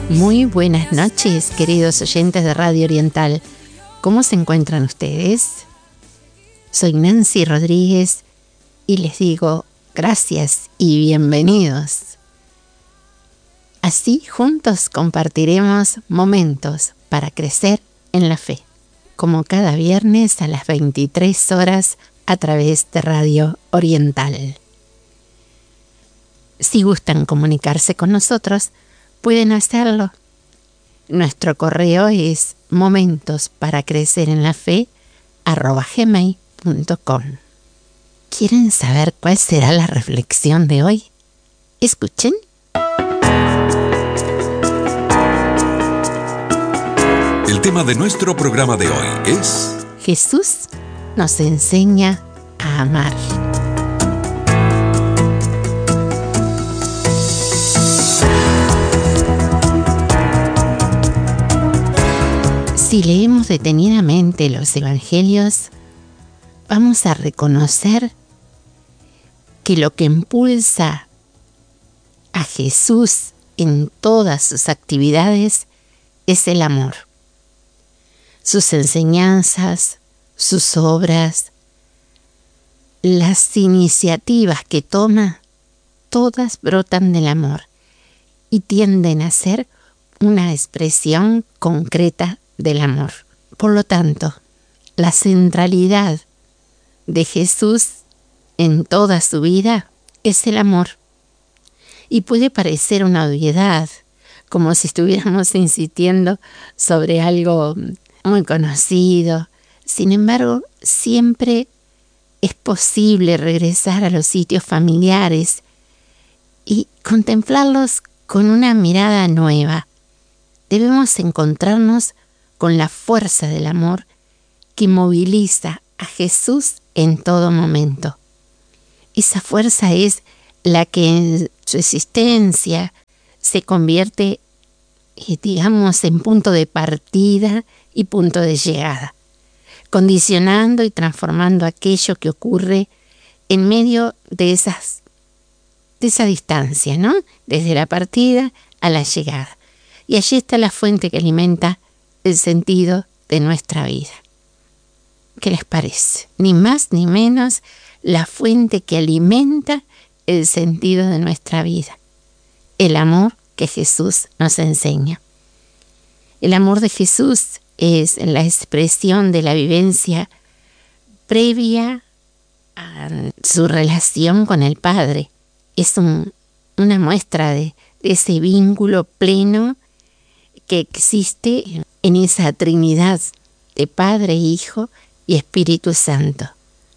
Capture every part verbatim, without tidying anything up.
Muy buenas noches, queridos oyentes de Radio Oriental. ¿Cómo se encuentran ustedes? Soy Nancy Rodríguez y les digo gracias y bienvenidos. Así juntos compartiremos momentos para crecer en la fe, como cada viernes a las veintitrés horas a través de Radio Oriental. Si gustan comunicarse con nosotros, pueden hacerlo. Nuestro correo es momentos para crecer en la fe arroba gmail punto com. ¿Quieren saber cuál será la reflexión de hoy? Escuchen. El tema de nuestro programa de hoy es: Jesús nos enseña a amar. Si leemos detenidamente los evangelios, vamos a reconocer que lo que impulsa a Jesús en todas sus actividades es el amor. Sus enseñanzas, sus obras, las iniciativas que toma, todas brotan del amor y tienden a ser una expresión concreta del amor. Por lo tanto, la centralidad de Jesús en toda su vida es el amor. Y puede parecer una obviedad, como si estuviéramos insistiendo sobre algo muy conocido. Sin embargo, siempre es posible regresar a los sitios familiares y contemplarlos con una mirada nueva. Debemos encontrarnos con la fuerza del amor que moviliza a Jesús en todo momento. Esa fuerza es la que en su existencia se convierte, digamos, en punto de partida y punto de llegada, condicionando y transformando aquello que ocurre en medio de esas, de esa distancia, ¿no? Desde la partida a la llegada. Y allí está la fuente que alimenta el sentido de nuestra vida. ¿Qué les parece? Ni más ni menos la fuente que alimenta el sentido de nuestra vida. El amor que Jesús nos enseña. El amor de Jesús es la expresión de la vivencia previa a su relación con el Padre. Es un, una muestra de, de ese vínculo pleno que existe en esa Trinidad de Padre, Hijo y Espíritu Santo.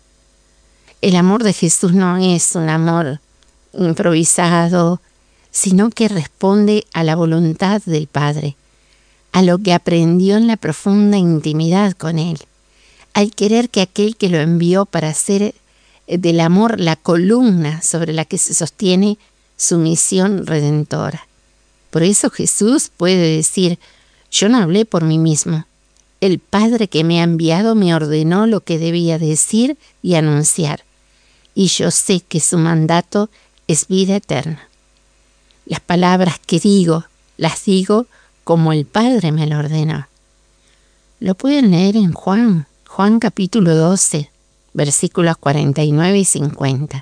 El amor de Jesús no es un amor improvisado, sino que responde a la voluntad del Padre, a lo que aprendió en la profunda intimidad con Él, al querer que aquel que lo envió para hacer del amor la columna sobre la que se sostiene su misión redentora. Por eso Jesús puede decir: yo no hablé por mí mismo. El Padre que me ha enviado me ordenó lo que debía decir y anunciar. Y yo sé que su mandato es vida eterna. Las palabras que digo, las digo como el Padre me lo ordenó. Lo pueden leer en Juan, Juan capítulo doce, versículos cuarenta y nueve y cincuenta.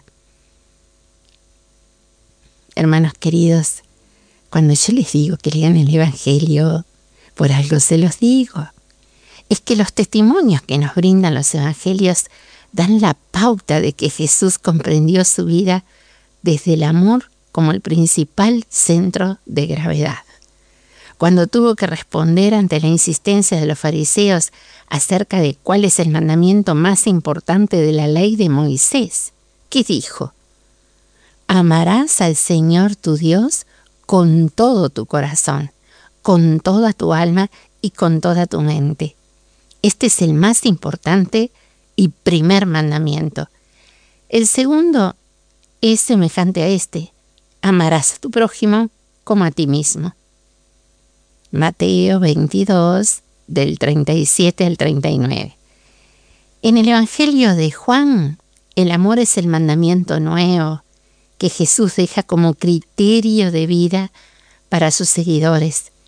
Hermanos queridos, cuando yo les digo que lean el Evangelio, por algo se los digo. Es que los testimonios que nos brindan los Evangelios dan la pauta de que Jesús comprendió su vida desde el amor como el principal centro de gravedad. Cuando tuvo que responder ante la insistencia de los fariseos acerca de cuál es el mandamiento más importante de la ley de Moisés, ¿qué dijo? Amarás al Señor tu Dios con todo tu corazón, con toda tu alma y con toda tu mente. Este es el más importante y primer mandamiento. El segundo es semejante a este: amarás a tu prójimo como a ti mismo. Mateo veintidós, del treinta y siete al treinta y nueve. En el Evangelio de Juan, el amor es el mandamiento nuevo que Jesús deja como criterio de vida para sus seguidores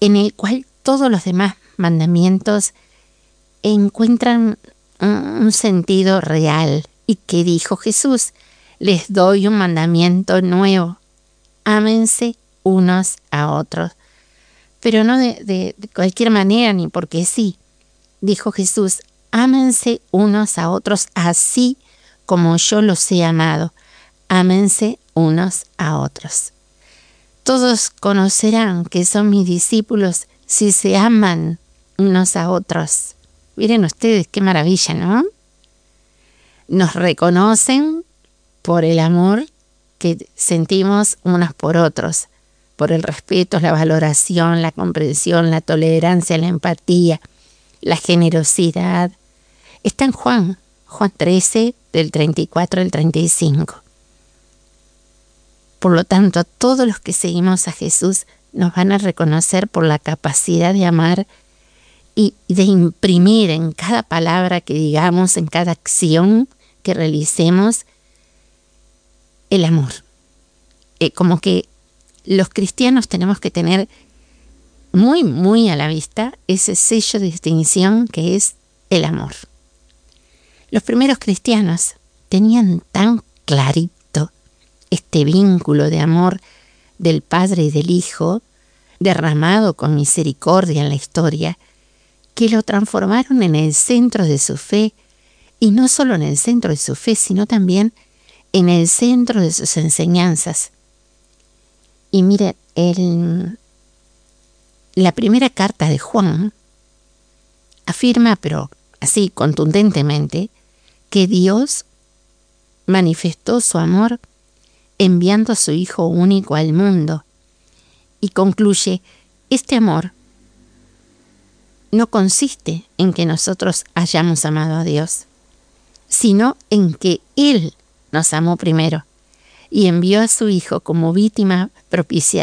en el cual todos los demás mandamientos encuentran un, un sentido real. ¿Y qué dijo Jesús? Les doy un mandamiento nuevo. Ámense unos a otros. Pero no de, de, de cualquier manera ni porque sí. Dijo Jesús, ámense unos a otros así como yo los he amado. Ámense unos a otros. Todos conocerán que son mis discípulos si se aman unos a otros. Miren ustedes qué maravilla, ¿no? Nos reconocen por el amor que sentimos unos por otros, por el respeto, la valoración, la comprensión, la tolerancia, la empatía, la generosidad. Está en Juan, Juan trece, del treinta y cuatro al treinta y cinco. Por lo tanto, todos los que seguimos a Jesús nos van a reconocer por la capacidad de amar y de imprimir en cada palabra que digamos, en cada acción que realicemos, el amor. Eh, como que los cristianos tenemos que tener muy, muy a la vista ese sello de distinción que es el amor. Los primeros cristianos tenían tan clarito este vínculo de amor del Padre y del Hijo, derramado con misericordia en la historia, que lo transformaron en el centro de su fe, y no solo en el centro de su fe, sino también en el centro de sus enseñanzas. Y mire, el, la primera carta de Juan afirma, pero así contundentemente, que Dios manifestó su amor enviando a su Hijo único al mundo, y concluye, este amor no consiste en que nosotros hayamos amado a Dios, sino en que Él nos amó primero y envió a su Hijo como víctima propiciatoria